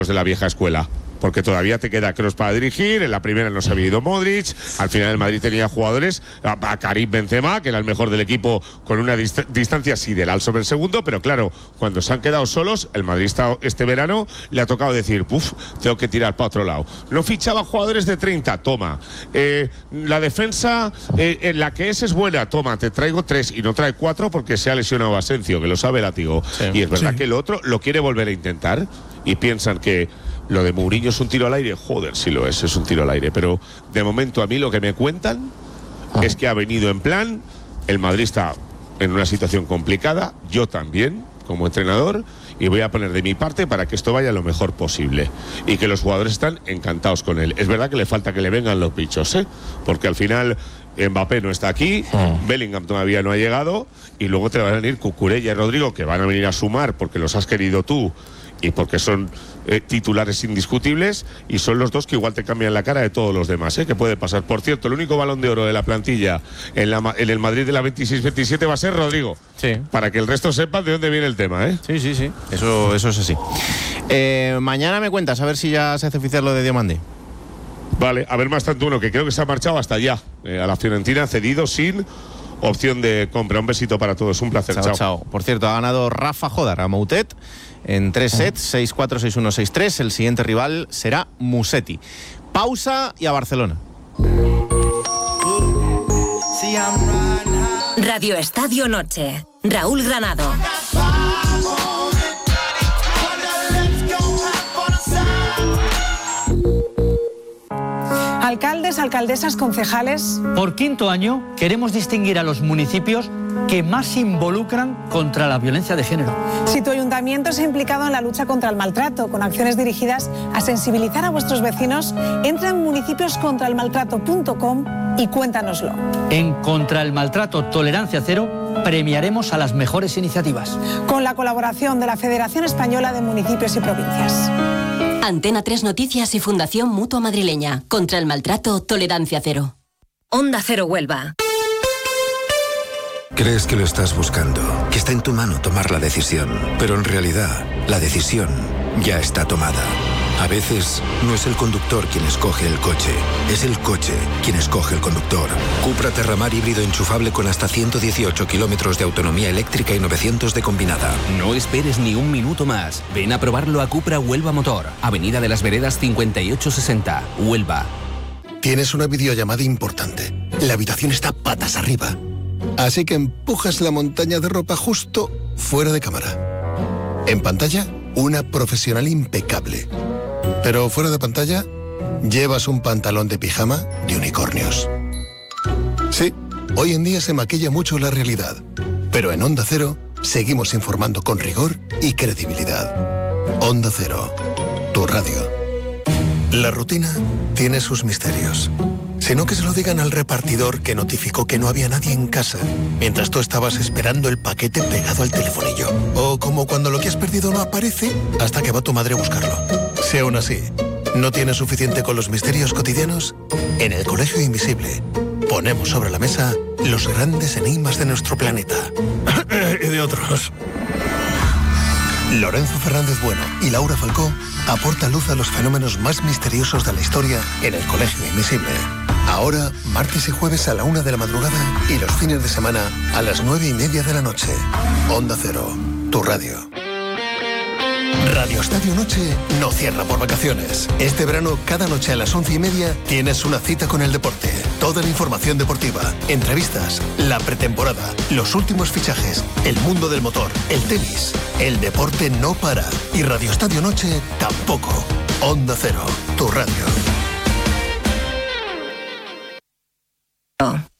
de la vieja escuela, porque todavía te queda Kroos para dirigir. En la primera no se había ido Modric, al final el Madrid tenía jugadores, a Karim Benzema, que era el mejor del equipo, con una distancia sideral sobre el segundo, pero claro, cuando se han quedado solos, el madridista este verano le ha tocado decir, tengo que tirar para otro lado. No fichaba jugadores de 30, toma. La defensa, en la que es buena, toma, te traigo 3 y no trae 4 porque se ha lesionado Asencio, que lo sabe Látigo. Sí, y es verdad que el otro lo quiere volver a intentar y piensan que lo de Mourinho es un tiro al aire. Joder, sí lo es un tiro al aire. Pero de momento a mí lo que me cuentan es que ha venido en plan, el Madrid está en una situación complicada, yo también, como entrenador, y voy a poner de mi parte para que esto vaya lo mejor posible. Y que los jugadores están encantados con él. Es verdad que le falta que le vengan los bichos, porque al final Mbappé no está aquí, Bellingham todavía no ha llegado, y luego te van a venir Cucurella y Rodrigo, que van a venir a sumar porque los has querido tú y porque son titulares indiscutibles, y son los dos que igual te cambian la cara de todos los demás, que puede pasar. Por cierto, el único Balón de Oro de la plantilla en el Madrid de la 26-27 va a ser Rodrigo. Sí. Para que el resto sepan de dónde viene el tema, Sí. Eso es así. Mañana me cuentas, a ver si ya se hace oficial lo de Diomande. Vale, a ver, más tanto uno que creo que se ha marchado hasta allá, a la Fiorentina, cedido sin opción de compra. Un besito para todos, un placer. Chao. Por cierto, ha ganado Rafa Jodar a Moutet en 3 sets, 6-4, 6-1, 6-3. El siguiente rival será Musetti. Pausa y a Barcelona. Radio Estadio Noche. Raúl Granado. Alcaldes, alcaldesas, concejales. Por quinto año queremos distinguir a los municipios que más se involucran contra la violencia de género. Si tu ayuntamiento se ha implicado en la lucha contra el maltrato, con acciones dirigidas a sensibilizar a vuestros vecinos, entra en municipioscontraelmaltrato.com y cuéntanoslo. En Contra el Maltrato Tolerancia Cero premiaremos a las mejores iniciativas. Con la colaboración de la Federación Española de Municipios y Provincias. Antena 3 Noticias y Fundación Mutua Madrileña. Contra el maltrato, tolerancia cero. Onda Cero Huelva. Crees que lo estás buscando, que está en tu mano tomar la decisión, pero en realidad la decisión ya está tomada. A veces no es el conductor quien escoge el coche, es el coche quien escoge el conductor. Cupra Terramar híbrido enchufable con hasta 118 kilómetros de autonomía eléctrica y 900 de combinada. No esperes ni un minuto más. Ven a probarlo a Cupra Huelva Motor, Avenida de las Veredas 5860, Huelva. Tienes una videollamada importante. La habitación está patas arriba. Así que empujas la montaña de ropa justo fuera de cámara. En pantalla, una profesional impecable. Pero fuera de pantalla, llevas un pantalón de pijama de unicornios. Sí, hoy en día se maquilla mucho la realidad, pero en Onda Cero seguimos informando con rigor y credibilidad. Onda Cero, tu radio. La rutina tiene sus misterios. Sino que se lo digan al repartidor que notificó que no había nadie en casa mientras tú estabas esperando el paquete pegado al telefonillo. O como cuando lo que has perdido no aparece hasta que va tu madre a buscarlo. Si aún así no tienes suficiente con los misterios cotidianos, en el Colegio Invisible ponemos sobre la mesa los grandes enigmas de nuestro planeta. Y de otros. Lorenzo Fernández Bueno y Laura Falcó aportan luz a los fenómenos más misteriosos de la historia en el Colegio Invisible. Ahora, martes y jueves a la 1 de la madrugada y los fines de semana a las 9:30 de la noche. Onda Cero, tu radio. Radio Estadio Noche no cierra por vacaciones. Este verano, cada noche a las 11:30 tienes una cita con el deporte. Toda la información deportiva, entrevistas, la pretemporada, los últimos fichajes, el mundo del motor, el tenis. El deporte no para y Radio Estadio Noche tampoco. Onda Cero, tu radio.